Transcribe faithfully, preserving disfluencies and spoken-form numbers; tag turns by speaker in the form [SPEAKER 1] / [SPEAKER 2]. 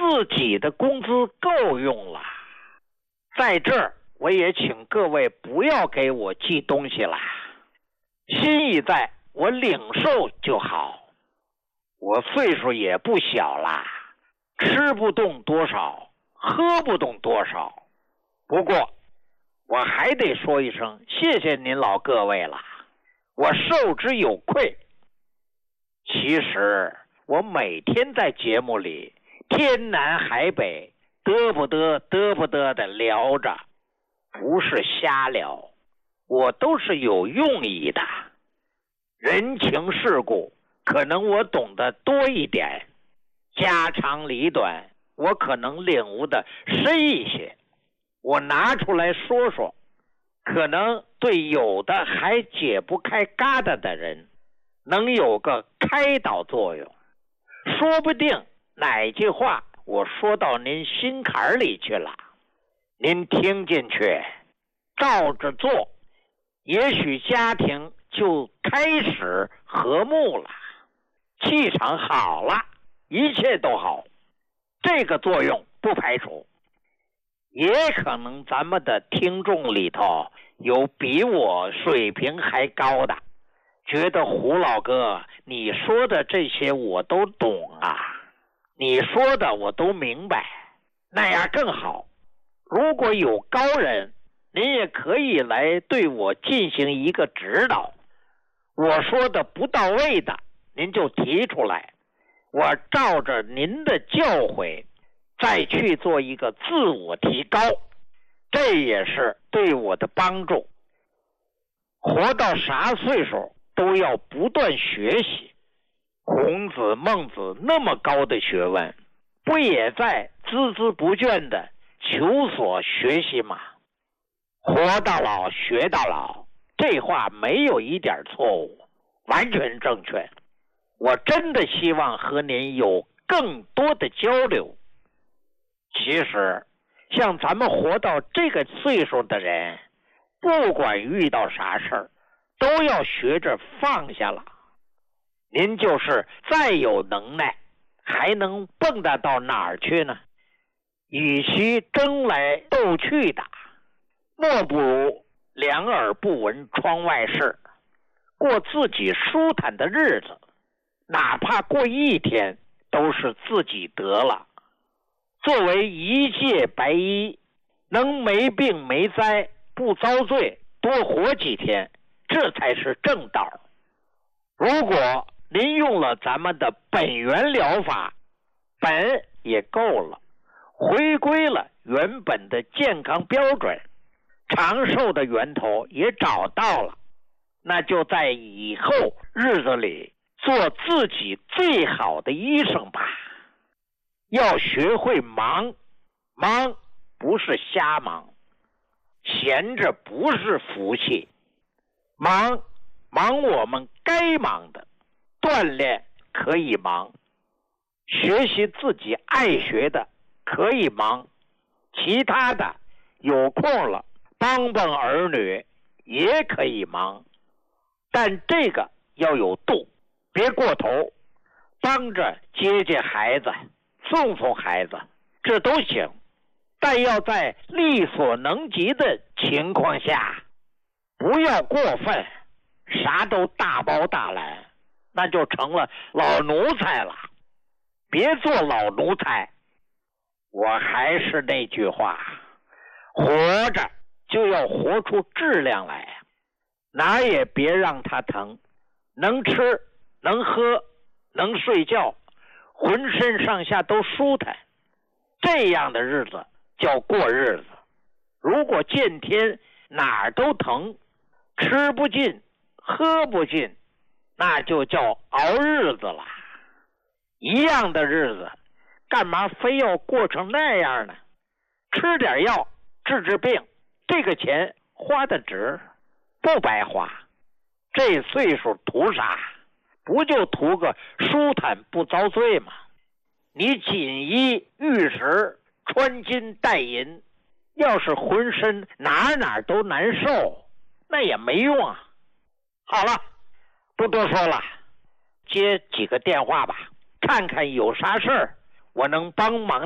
[SPEAKER 1] 自己的工资够用了。在这儿我也请各位不要给我寄东西了，心意在，我领受就好。我岁数也不小啦，吃不动多少，喝不动多少。不过我还得说一声谢谢您老各位了，我受之有愧。其实我每天在节目里天南海北嘚不嘚嘚不嘚的聊着，不是瞎聊，我都是有用意的。人情世故可能我懂得多一点，家长里短我可能领悟的深一些，我拿出来说说，可能对有的还解不开疙瘩的人能有个开导作用。说不定哪句话我说到您心坎里去了，您听进去照着做，也许家庭就开始和睦了，气场好了，一切都好。这个作用不排除。也可能咱们的听众里头有比我水平还高的，觉得胡老哥你说的这些我都懂啊，你说的我都明白，那样更好。如果有高人，您也可以来对我进行一个指导，我说的不到位的您就提出来，我照着您的教诲再去做一个自我提高，这也是对我的帮助。活到啥岁数都要不断学习，孔子孟子那么高的学问，不也在孜孜不倦的求索学习吗？活到老学到老，这话没有一点错误，完全正确。我真的希望和您有更多的交流。其实像咱们活到这个岁数的人，不管遇到啥事儿都要学着放下了。您就是再有能耐，还能蹦跶到哪儿去呢？与其争来斗去的，莫不如两耳不闻窗外事，过自己舒坦的日子，哪怕过一天都是自己得了。作为一介白衣，能没病没灾，不遭罪，多活几天，这才是正道。如果您用了咱们的本源疗法，本也够了，回归了原本的健康标准，长寿的源头也找到了，那就在以后日子里做自己最好的医生吧。要学会忙，忙不是瞎忙，闲着不是福气，忙忙我们该忙的，锻炼可以忙，学习自己爱学的可以忙，其他的有空了帮帮儿女也可以忙，但这个要有度，别过头，帮着接接孩子，送送孩子，这都行，但要在力所能及的情况下，不要过分，啥都大包大揽，那就成了老奴才了。别做老奴才。我还是那句话，活着就要活出质量来，哪也别让它疼，能吃能喝能睡觉，浑身上下都舒坦，这样的日子叫过日子。如果见天哪儿都疼，吃不进喝不进，那就叫熬日子了。一样的日子，干嘛非要过成那样呢？吃点药治治病，这个钱花的值，不白花。这岁数图啥？不就图个舒坦不遭罪吗？你锦衣玉食，穿金戴银，要是浑身哪哪都难受，那也没用啊。好了，不多说了，接几个电话吧，看看有啥事儿我能帮忙